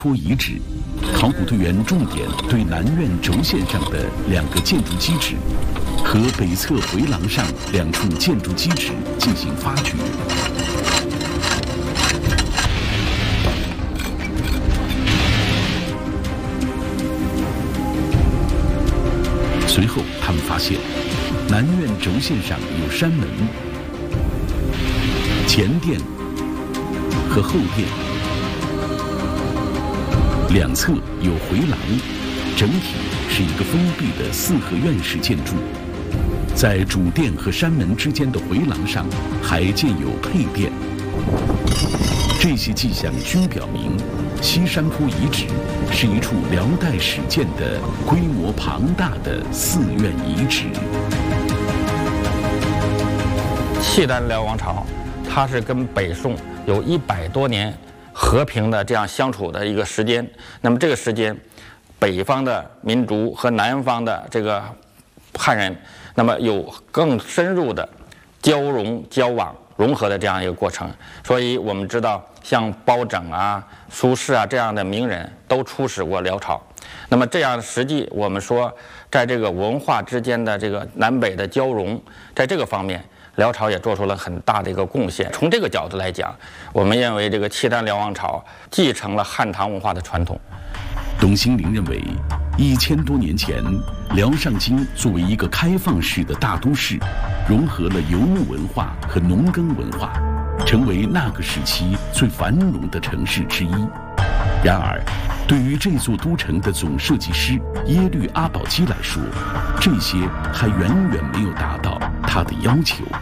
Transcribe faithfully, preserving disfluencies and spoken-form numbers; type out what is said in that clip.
坡遗址，考古队员重点对南苑轴线上的两个建筑基址和北侧回廊上两处建筑基址进行发掘。随后，他们发现南苑轴线上有山门、前殿和后殿。 两侧有回廊，整体是一个封闭的四合院式建筑。在主殿和山门之间的回廊上，还建有配殿。这些迹象均表明，西山坡遗址是一处辽代始建的规模庞大的寺院遗址。 契丹辽王朝，它是跟北宋有一百多年 和平的这样相处的一个时间，那么这个时间，北方的民族和南方的这个汉人，那么有更深入的交融、交往、融合的这样一个过程。所以我们知道，像包拯啊、苏轼啊这样的名人都出使过辽朝。那么这样实际我们说，在这个文化之间的这个南北的交融，在这个方面， 辽朝也做出了很大的一个贡献。从这个角度来讲，我们认为这个契丹辽王朝继承了汉唐文化的传统。 董兴龄认为，一千多年前，辽上京作为一个开放式的大都市，融合了游牧文化和农耕文化，成为那个时期最繁荣的城市之一。然而，对于这座都城的总设计师耶律阿保机来说，这些还远远没有达到他的要求。